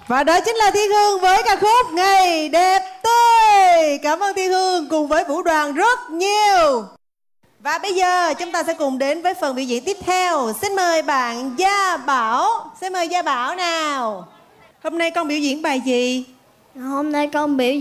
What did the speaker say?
Và đó chính là Thiên Hương với ca khúc Ngày Đẹp Tươi. Cảm ơn Thiên Hương cùng với vũ đoàn rất nhiều. Và bây giờ chúng ta sẽ cùng đến với phần biểu diễn tiếp theo. Xin mời bạn Gia Bảo. Xin mời Gia Bảo nào. Hôm nay con biểu diễn bài gì? Hôm nay con biểu